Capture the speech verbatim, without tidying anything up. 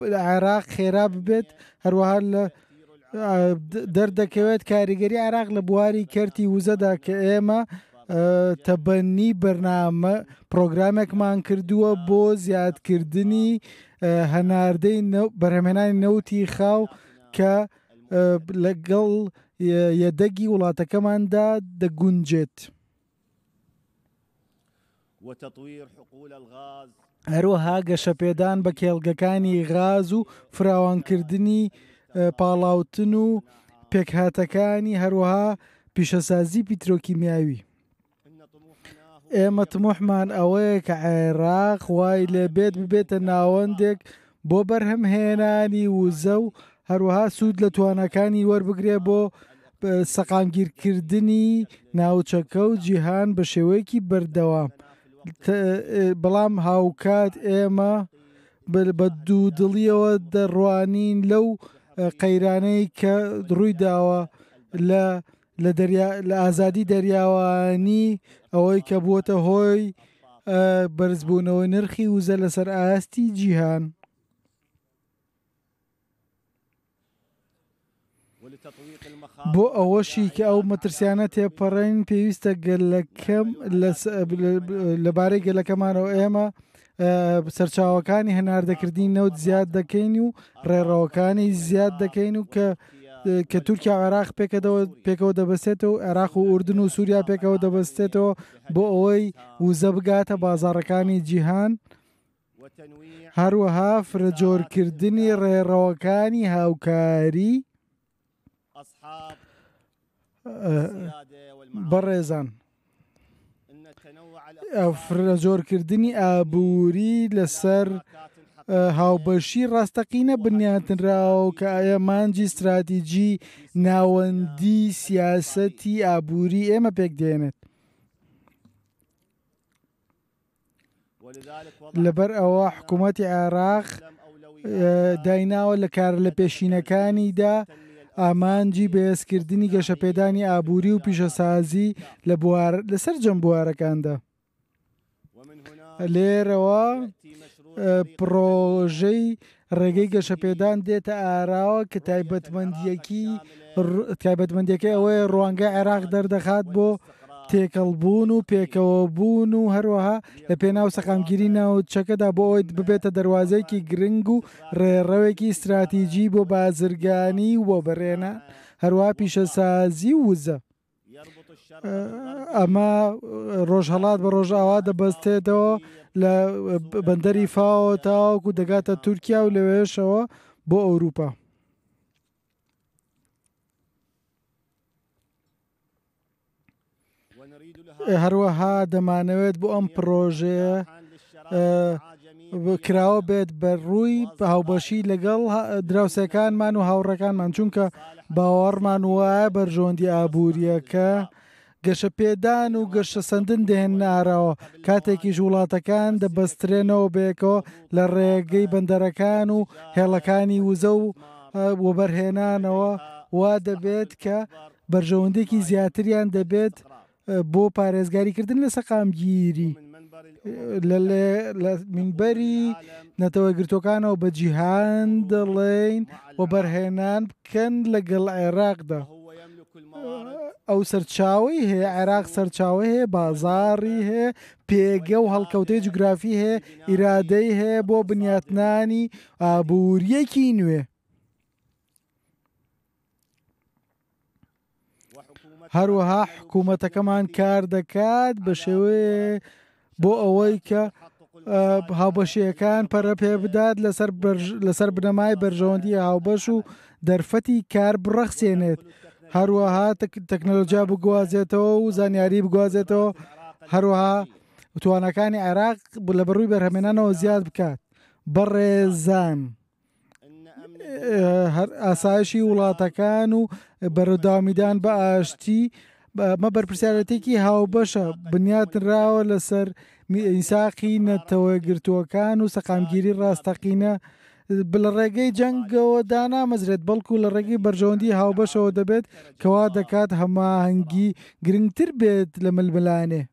عێراق خێرا ببێت هەروەها لە دەردەکەوێت کاریگەری عێراق لە بواری کەرتی وزەدا کە ئێمە تەبەنی بەرنامە پرۆگرامێکمان کردووە بۆ زیادکردنی هەناردەی بەرهەمهێنانی نەوتی خاو کە لەگەڵ یەدەگی وڵاتەکەماندا دەگونجێت. هەروەها گەشەپێدان بە کێڵگەکانی غاز و فراوانکردنی پاڵاوتن و پێکهاتەکانی هەروەها پیشەسازی پیترۆکیمیاوی. ئێمە طموحمان ئەوەیە کە عێراق وای لێبێت ببێتە ناوەندێک بۆ بەرهەمهێنانی وزە و هەروەها سوود لە توانەکانی وەربگرێ بۆ سەقامگیرکردنی ناوچەکە و جیهان بە شێوەیەکی بەردەوام. بەڵام هاوکات ئێمە بە دوودڵیەوە دەڕوانین لەو قەیرانەی کە ڕوویداوە لە لە ئازادی دەریاوانی ئەوەی کە بووەتە هۆی بەرزبوونەوەی نرخی وزە لەسەر ئاستی جیهان. بۆ ئەوەشی کە ئەو مەترسیانە تێپەڕین پێویستە گەلەکەم لەبارەی گەلەکەمانەوە ئێمە سەرچاوەکانی هەناردەکردنی نەوت زیاد دەکەین و ڕێڕەوەکانی زیاد دەکەین و کە کە تورکیا و عێراق پێکەوە دەبەستێتەوە عێراق و ئوردن و سووریا پێکەوە دەبەستێتەوە بۆ ئەوەی وزە بگاتە بازاڕەکانی جیهان. هەروەها فرەجۆرکردنی ڕێڕەوەکانی هاوکاری بەڕێزان فرەجۆرکردنی ئابووری لەسەر هاوبەشی ڕاستەقینە بنیاتنراوە کە ئایا مانجی استراتیجی ناوەندی سیاسەتی ئابووری ئێمە پێک دێنێت. لەبەر ئەوە حکوومەتی عێراق دایناوە لە کار لە پێشینەکانیدا ئامانجی بەهێزکردنی گەشەپێدانی ئابووری و پیشەسازی لەسەر جەم بوارەکاندا. لێرەوە پرۆژەی ڕێگەی گەشەپێدان دێتە ئاراوە کە تایبەتمەندیەکی تایبەتمەندیەکەی ئەوەیە ڕوانگەی عێراق دەردەخات بۆ تێکەڵبوون و پێکەوەبوون و هەروەها لە پێناو سەقامگیری ناوچەکەدا بۆ ئەوەی ببێتە دەواازەیەکی گرنگ و ڕێڕەوێکی استراتیجی بۆ بازرگانی و بۆ بەڕێنە هەروەها پیشەسازی وزە. ئەمە ڕۆژهەڵات بە ڕۆژئاوا دەبەستێتەوە لە بەندەری فاوە تاوەکو دەگاتە تورکیا و لەوێشەوە بۆ ئەوروپا. هەروەها دەمانەوێت بۆ ئەم پرۆژەیە کراوە بێت بەڕووی هاوبەشی لەگەڵ دراوسەکانمان و هاوڕەکانمان، چونکە باوەڕمان وایە بەرژۆندی ئابووریەکە گەشەپێدان و گەشە سەندن دێن ناراوە کاتێکیش وڵاتەکان دەبەسترێنەوە بێکەوە لە ڕێگەی بەندەرەکان و هێڵەکانی وزە و وەبەرهێنانەوە وا دەبێت کە بەرژەوەندێکی زیاتریان دەبێت بۆ پارێزگاریکردن لە سەقامگیری لە منبەری نەتەوە گرتوەکانەوە بە جیهان دەڵێن و بەرهێنان بکەن لەگەڵ عێراقدا. ئەو سەرچاوی هەیە، عێراق سەرچاوی هەیە، بازاڕی هەیە، پێگە و هەڵکەوتەی جوگرافی هەیە، ئیرادەی هەیە بۆ بنیاتنانی ئابووریەکی نوێ. هەروەها حکوومەتەکەمان کار دەکات بە شێوەیە بۆ ئەوەی کە هاوبەشیەکان پەرە پێ بدات لەسەر بنەمای بەرژەوەندی هاوبەش و دەرفەتی کار بڕەخسێنێت. هەروەها تەکنۆلۆجیا بگوازێتەوە و زانیاری بگوازێتەوە، هەروەها توانەکانی عێراق لە بەڕووی بەرهەمێنانەوە زیاد بکات. بەڕێزان ئاسایشی وڵاتەکان و بەڕێوەداوامیدان بە ئاشتی مە بەرپرسیارەتێکی هاوبەشە بنیاتنراوە لەسەر میساقی نەتەوە گرتووەکان و سەقامگیری ڕاستەقینە لە ڕێگەی جەنگەوە دانامەزرێت، بەڵکو لە ڕێگەی بەرژەوەندی هاوبەشەوە دەبێت کەوا دەکات هەماهەنگی گرنگتر بێت لە ململانێ.